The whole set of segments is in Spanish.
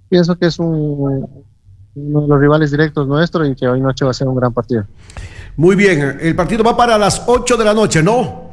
Pienso que es uno de los rivales directos nuestros y que hoy noche va a ser un gran partido. Muy bien, el partido va para las 8 de la noche, ¿no?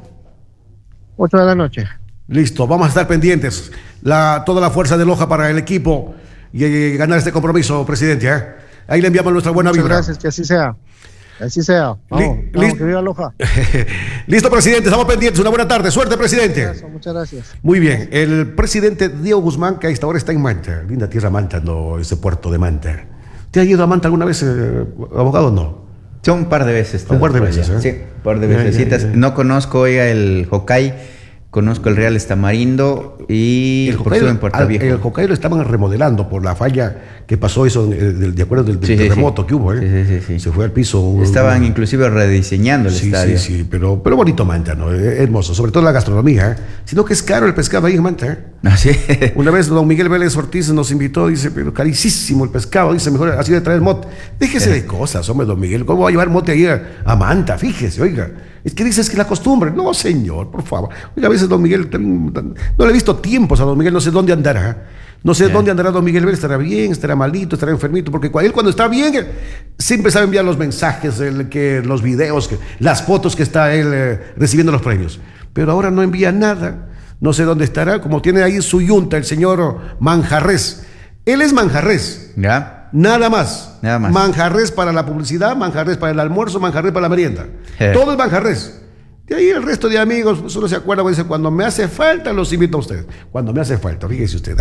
8 de la noche. Listo, vamos a estar pendientes. Toda la fuerza de Loja para el equipo y ganar este compromiso, presidente. Ahí le enviamos nuestra buena vibra. Gracias, que así sea. Así sea. Vamos, que viva Loja. Listo, presidente, estamos pendientes. Una buena tarde. Suerte, presidente. Muchas gracias. Muy bien, el presidente Diego Guzmán, que a esta hora está en Manta. Linda tierra Manta, no, ese puerto de Manta. ¿Te has ido a Manta alguna vez, abogado, o no? Yo un par de veces. Un par de veces, Sí, un par de veces. No conozco, el Hokkaido. Conozco el Real Estamarindo y el Hokkaido, en Puerto Viejo. El Hokkaido lo estaban remodelando por la falla que pasó eso, de acuerdo del terremoto que hubo. Sí. Se fue al piso. Estaban inclusive rediseñando el estadio. Sí, pero bonito Manta, ¿no? Hermoso, sobre todo la gastronomía. Sino que es caro el pescado ahí en Manta. Sí. Una vez don Miguel Vélez Ortiz nos invitó, dice, pero carísimo el pescado. Dice, mejor así de traer mote. Déjese de cosas, hombre, don Miguel. ¿Cómo va a llevar mote ahí a Manta? Fíjese, oiga. Es que dices que la costumbre. No, señor, por favor. Oiga, a veces don Miguel, no le he visto tiempos a don Miguel, no sé dónde andará. No sé dónde andará don Miguel Vélez, estará bien, estará malito, estará enfermito, porque él cuando está bien, siempre sabe enviar los mensajes, los videos, las fotos que está él recibiendo los premios. Pero ahora no envía nada. No sé dónde estará, como tiene ahí su yunta, el señor Manjarres. Él es Manjarres. ¿Ya? Nada más. Manjarres para la publicidad, Manjarres para el almuerzo, Manjarres para la merienda. Todo es Manjarres. De ahí el resto de amigos, pues uno se acuerda, dice, cuando me hace falta, los invito a ustedes. Cuando me hace falta, fíjese usted.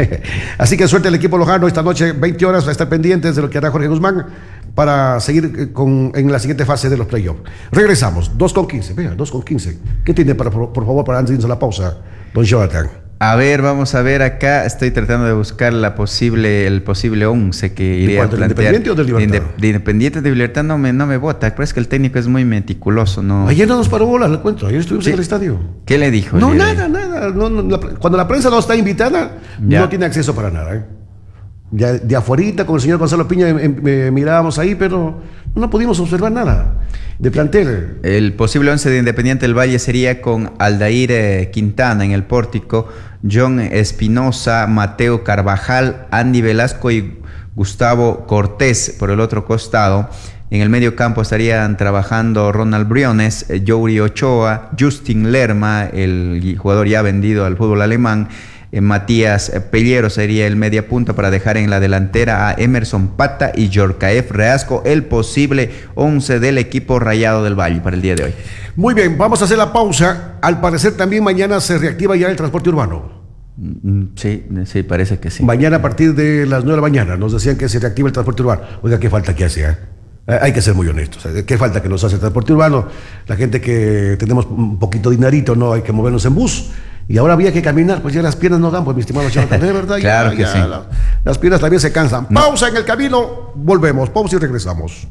Así que suerte el equipo lojano esta noche, 20 horas, va a estar pendientes de lo que hará Jorge Guzmán para seguir en la siguiente fase de los playoffs. Regresamos, 2:15, vea, 2:15. ¿Qué tiene por favor, para antes de irnos a la pausa, don Jonathan? A ver, vamos a ver acá. Estoy tratando de buscar el posible 11 que iría a plantear. ¿De Independiente o de Libertad? De Independiente, de Libertad no me vota. Pero es que el técnico es muy meticuloso, ¿no? Ayer no nos paró bolas, le cuento. Ayer estuvimos en el estadio. ¿Qué le dijo? No, nada. Cuando la prensa no está invitada, no tiene acceso para nada. Ya de afuerita, con el señor Gonzalo Piña mirábamos ahí, pero no pudimos observar nada de plantel. El posible 11 de Independiente del Valle sería con Aldair Quintana en el pórtico, John Espinosa, Mateo Carvajal, Andy Velasco y Gustavo Cortés por el otro costado. En el medio campo estarían trabajando Ronald Briones, Youri Ochoa, Justin Lerma, el jugador ya vendido al fútbol alemán. Matías Pellero sería el media punta para dejar en la delantera a Emerson Pata y Yorcaef Reasco, el posible 11 del equipo Rayado del Valle para el día de hoy. Muy bien, vamos a hacer la pausa. Al parecer también mañana se reactiva ya el transporte urbano. Sí, parece que sí. Mañana a partir de las 9 de la mañana nos decían que se reactiva el transporte urbano. Oiga, qué falta que hace, hay que ser muy honestos. ¿Qué falta que nos hace el transporte urbano? La gente que tenemos un poquito de dinerito, no hay que movernos en bus. Y ahora había que caminar, pues ya las piernas no dan, pues mi estimado Jonathan, de verdad. Claro que sí. Las piernas también se cansan. No. Pausa en el camino, volvemos, pausa y regresamos.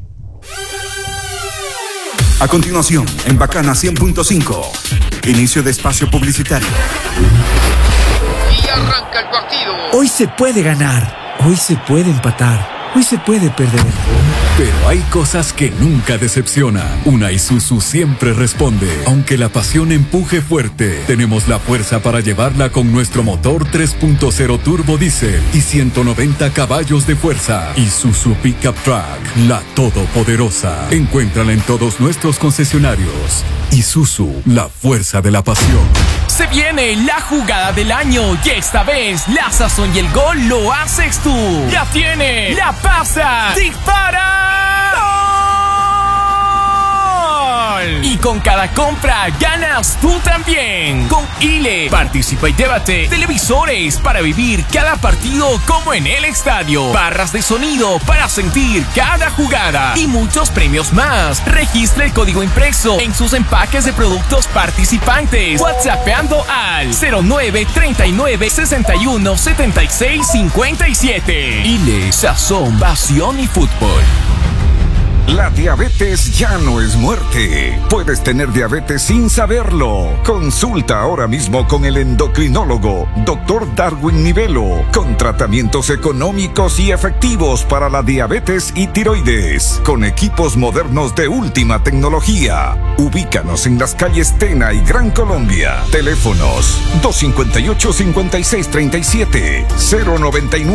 A continuación, en Bacana 100.5, inicio de espacio publicitario. Y arranca el partido. Hoy se puede ganar, hoy se puede empatar, hoy se puede perder. Pero hay cosas que nunca decepcionan. Una Isuzu siempre responde. Aunque la pasión empuje fuerte, tenemos la fuerza para llevarla con nuestro motor 3.0 turbo diésel y 190 caballos de fuerza. Isuzu Pickup Truck, la todopoderosa. Encuéntrala en todos nuestros concesionarios. Isuzu, la fuerza de la pasión. Se viene la jugada del año y esta vez la sazón y el gol lo haces tú. La tiene, la pasa, dispara. ¡Gol! Y con cada compra ganas tú también. Con ILE, participa y llévate televisores para vivir cada partido como en el estadio, barras de sonido para sentir cada jugada y muchos premios más. Registra el código impreso en sus empaques de productos participantes, WhatsAppeando al 09 39 61 76 57. ILE, sazón, pasión y fútbol. La diabetes ya no es muerte. Puedes tener diabetes sin saberlo. Consulta ahora mismo con el endocrinólogo Dr. Darwin Nivelo, con tratamientos económicos y efectivos para la diabetes y tiroides, con equipos modernos de última tecnología. Ubícanos en las calles Tena y Gran Colombia. Teléfonos 258-5637, 099